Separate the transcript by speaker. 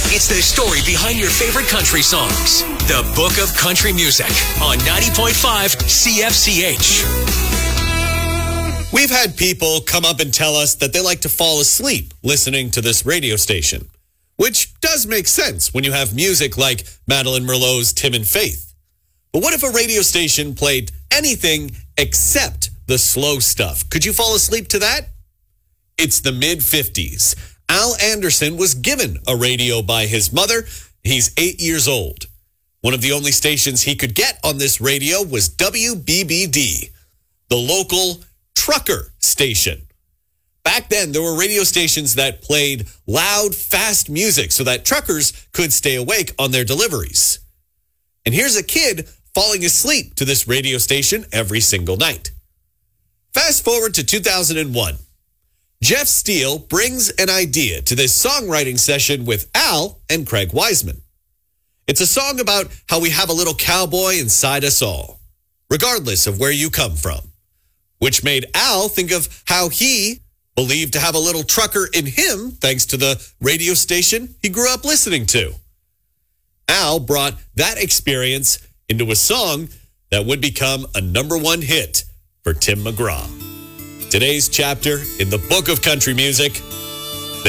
Speaker 1: It's the story behind your favorite country songs. The Book of Country Music on 90.5 CFCH.
Speaker 2: We've had people come up and tell us that they like to fall asleep listening to this radio station, which does make sense when you have music like Madeline Merlot's Tim and Faith. But what if a radio station played anything except the slow stuff? Could you fall asleep to that? It's the mid-50s. Al Anderson was given a radio by his mother. He's 8 years old. One of the only stations he could get on this radio was WBBD, the local trucker station. Back then, there were radio stations that played loud, fast music so that truckers could stay awake on their deliveries. And here's a kid falling asleep to this radio station every single night. Fast forward to 2001. Jeff Steele brings an idea to this songwriting session with Al and Craig Wiseman. It's a song about how we have a little cowboy inside us all, regardless of where you come from, which made Al think of how he believed to have a little trucker in him thanks to the radio station he grew up listening to. Al brought that experience into a song that would become a #1 hit for Tim McGraw. Today's chapter in the Book of Country Music,